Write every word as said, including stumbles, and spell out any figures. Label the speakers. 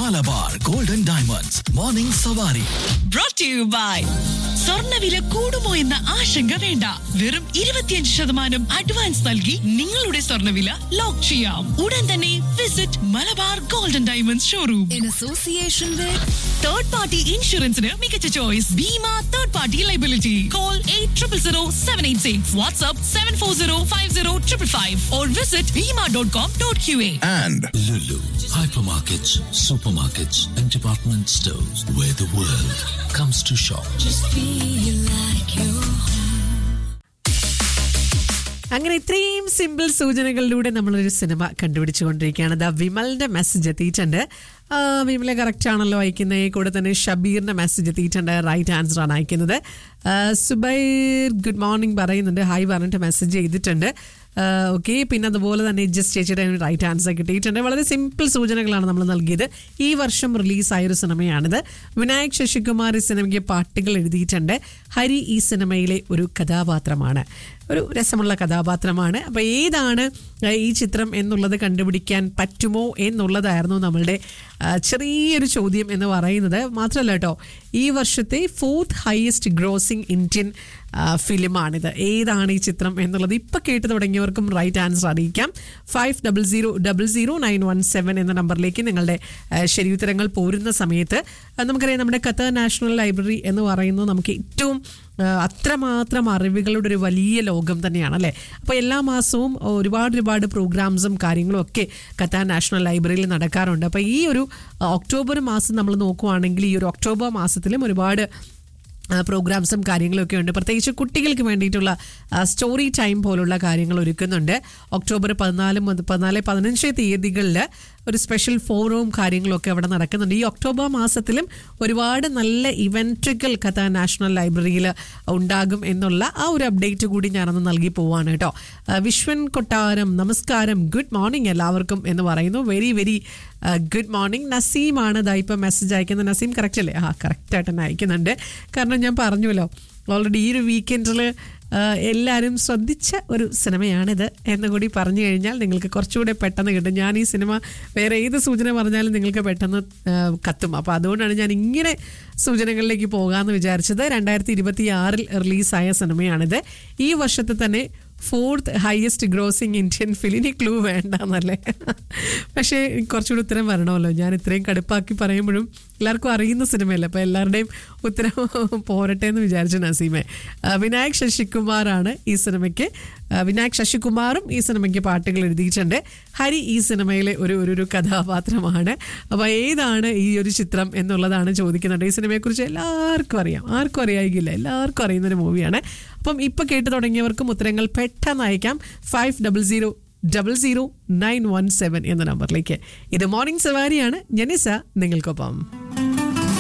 Speaker 1: Malabar golden diamonds morning സവാരി.
Speaker 2: Brought to you by സ്വർണ്ണവില കൂടുമോ എന്ന ആശങ്ക വേണ്ട. വെറും ഇരുപത്തിയഞ്ച് ശതമാനം അഡ്വാൻസ് നൽകി നിങ്ങളുടെ സ്വർണ്ണവില ലോക്ക് ചെയ്യാം. ഉടൻ തന്നെ visit Malabar golden diamonds showroom.
Speaker 3: In association with
Speaker 2: third party ഇൻഷുറൻസിന് മികച്ച choice Bima third party liability. Call eight triple zero seven eight six. WhatsApp seven four zero five zero triple five or visit bima dot com dot q a.
Speaker 1: And
Speaker 4: Lulu, hypermarkets, supermarkets, and department stores where the world comes to shop.
Speaker 3: just feel like you're
Speaker 5: അങ്ങനെ ഇത്രയും simple സൂചനകളിലൂടെ നമ്മളൊരു cinema കണ്ടുപിടിച്ചുകൊണ്ടിരിക്കുകയാണ്. ദാ വിമലിന്റെ message എത്തിയിട്ടുണ്ട്. വിമലെ correct ആണല്ലോ അയക്കുന്നത്. കൂടെ തന്നെ ഷബീറിന്റെ message എത്തിയിട്ടുണ്ട്. റൈറ്റ് ആൻസർ ആണ് അയക്കുന്നത്. സുബൈർ ഗുഡ് മോർണിംഗ് പറയുന്നുണ്ട്. ഹായ് പറഞ്ഞിട്ട് മെസ്സേജ് ചെയ്തിട്ടുണ്ട്. ഓക്കെ, പിന്നെ അതുപോലെ തന്നെ ജസ്റ്റ് ചേച്ചിയുടെ റൈറ്റ് ആൻസർ കിട്ടിയിട്ടുണ്ട്. വളരെ സിമ്പിൾ സൂചനകളാണ് നമ്മൾ നൽകിയത്. ഈ വർഷം റിലീസായൊരു സിനിമയാണിത്. വിനായക് ശശികുമാർ ഈ സിനിമയ്ക്ക് പാട്ടുകൾ എഴുതിയിട്ടുണ്ട്. ഹരി ഈ സിനിമയിലെ ഒരു കഥാപാത്രമാണ്, ഒരു രസമുള്ള കഥാപാത്രമാണ്. അപ്പോൾ ഏതാണ് ഈ ചിത്രം എന്നുള്ളത് കണ്ടുപിടിക്കാൻ പറ്റുമോ എന്നുള്ളതായിരുന്നു നമ്മളുടെ ചെറിയൊരു ചോദ്യം എന്ന് പറയുന്നത്. മാത്രമല്ല കേട്ടോ, ഈ വർഷത്തെ ഫോർത്ത് ഹയസ്റ്റ് ഗ്രോസിംഗ് ഇന്ത്യൻ ഫിലിമാണിത്. ഏതാണ് ഈ ചിത്രം എന്നുള്ളത് ഇപ്പം കേട്ട് തുടങ്ങിയവർക്കും റൈറ്റ് ആൻസർ അറിയിക്കാം. Five double zero double zero nine one seven എന്ന നമ്പറിലേക്ക് നിങ്ങളുടെ ശരിയുത്തരങ്ങൾ പോരുന്ന സമയത്ത് നമുക്കറിയാം, നമ്മുടെ ഖത്തർ നാഷണൽ ലൈബ്രറി എന്ന് പറയുന്നത് നമുക്ക് ഏറ്റവും അത്രമാത്രം അറിവുകളുടെ ഒരു വലിയ ലോകം തന്നെയാണ് അല്ലേ. അപ്പോൾ എല്ലാ മാസവും ഒരുപാട് ഒരുപാട് പ്രോഗ്രാംസും കാര്യങ്ങളും ഒക്കെ ഖത്തർ നാഷണൽ ലൈബ്രറിയിൽ നടക്കാറുണ്ട്. അപ്പോൾ ഈ ഒരു ഒക്ടോബർ മാസം നമ്മൾ നോക്കുവാണെങ്കിൽ ഈ ഒരു ഒക്ടോബർ മാസത്തിലും ഒരുപാട് പ്രോഗ്രാംസും കാര്യങ്ങളൊക്കെ ഉണ്ട്. പ്രത്യേകിച്ച് കുട്ടികൾക്ക് വേണ്ടിയിട്ടുള്ള സ്റ്റോറി ടൈം പോലുള്ള കാര്യങ്ങൾ ഒരുക്കുന്നുണ്ട്. ഒക്ടോബർ പതിനാല് പതിനാല് പതിനഞ്ച് തീയതികളിൽ ഒരു സ്പെഷ്യൽ ഫോറവും കാര്യങ്ങളൊക്കെ അവിടെ നടക്കുന്നുണ്ട്. ഈ ഒക്ടോബർ മാസത്തിലും ഒരുപാട് നല്ല ഇവൻറ്റുകൾ ഖത്തർ നാഷണൽ ലൈബ്രറിയിൽ ഉണ്ടാകും എന്നുള്ള ആ ഒരു അപ്ഡേറ്റ് കൂടി ഞാനൊന്ന് നൽകി പോവാണ് കേട്ടോ. വിശ്വൻ കൊട്ടാരം നമസ്കാരം, ഗുഡ് മോർണിംഗ് എല്ലാവർക്കും എന്ന് പറയുന്നു. Very very good morning. നസീമാണ് ഇതാ ഇപ്പം മെസ്സേജ് അയക്കുന്നത്. നസീം കറക്റ്റ് അല്ലേ? ആ കറക്റ്റായിട്ട് തന്നെ അയക്കുന്നുണ്ട്. കാരണം ഞാൻ പറഞ്ഞുവല്ലോ, ഓൾറെഡി ഈ ഒരു വീക്കെൻഡിൽ എല്ലാവരും ശ്രദ്ധിച്ച ഒരു സിനിമയാണിത് എന്ന് കൂടി പറഞ്ഞു കഴിഞ്ഞാൽ നിങ്ങൾക്ക് കുറച്ചുകൂടെ പെട്ടെന്ന് കിട്ടും. ഞാൻ ഈ സിനിമ വേറെ ഏത് സൂചന പറഞ്ഞാലും നിങ്ങൾക്ക് പെട്ടെന്ന് കത്തും. അപ്പോൾ അതുകൊണ്ടാണ് ഞാൻ ഇങ്ങനെ സൂചനകളിലേക്ക് പോകാമെന്ന് വിചാരിച്ചത്. രണ്ടായിരത്തി ഇരുപത്തി ആറിൽ റിലീസായ സിനിമയാണിത്. ഈ വർഷത്തെ തന്നെ fourth highest grossing Indian film. Clue വേണ്ടെന്നല്ലേ? പക്ഷേ കുറച്ചുകൂടി ഉത്തരം വരണമല്ലോ. ഞാൻ ഇത്രയും കടുപ്പാക്കി പറയുമ്പോഴും എല്ലാവർക്കും അറിയുന്ന സിനിമയല്ലേ, അപ്പോൾ എല്ലാവരുടെയും ഉത്തരം പോരട്ടെ എന്ന് വിചാരിച്ചു നസീമെ. വിനായക് ശശികുമാറാണ് ഈ സിനിമയ്ക്ക് വിനായക് ശശികുമാറും ഈ സിനിമയ്ക്ക് പാട്ടുകൾ എഴുതിയിട്ടുണ്ട്. ഹരി ഈ സിനിമയിലെ ഒരു ഒരു കഥാപാത്രമാണ്. അപ്പോൾ ഏതാണ് ഈ ഒരു ചിത്രം എന്നുള്ളതാണ് ചോദിക്കുന്നുണ്ട്. ഈ സിനിമയെക്കുറിച്ച് എല്ലാവർക്കും അറിയാം, ആർക്കും അറിയാകില്ല, എല്ലാവർക്കും അറിയുന്നൊരു മൂവിയാണ്. അപ്പം ഇപ്പം കേട്ട് തുടങ്ങിയവർക്കും ഉത്തരങ്ങൾ പെട്ടെന്ന് അയക്കാം. Five double zero double zero nine one seven എന്ന നമ്പറിലേക്ക്. ഇത് മോർണിംഗ് സവാരിയാണ്. ജനിസ നിങ്ങൾക്കൊപ്പം.